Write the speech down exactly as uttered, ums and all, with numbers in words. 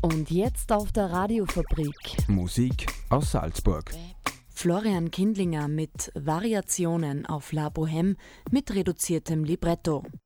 Und jetzt auf der Radiofabrik. Musik aus Salzburg. Florian Kindlinger mit Variationen auf La Bohème mit reduziertem Libretto.